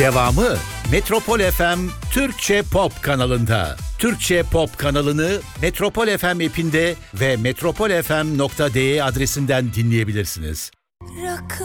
Devamı Metropol FM Türkçe Pop kanalında. Türkçe Pop kanalını Metropol FM app'inde ve metropolfm.de adresinden dinleyebilirsiniz.